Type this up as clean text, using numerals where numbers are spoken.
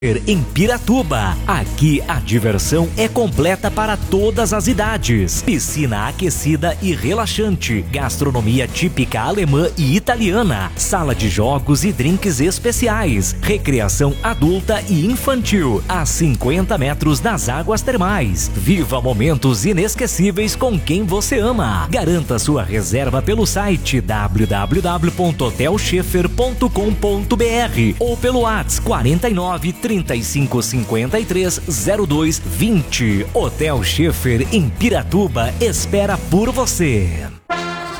Em Piratuba. Aqui a diversão é completa para todas as idades. Piscina aquecida e relaxante, gastronomia típica alemã e italiana, sala de jogos e drinks especiais, recreação adulta e infantil, a 50 metros das águas termais. Viva momentos inesquecíveis com quem você ama. Garanta sua reserva pelo site www.hotelschiffer.com.br ou pelo WhatsApp 49 35 53 02 20. Hotel Schiffer em Piratuba espera por você.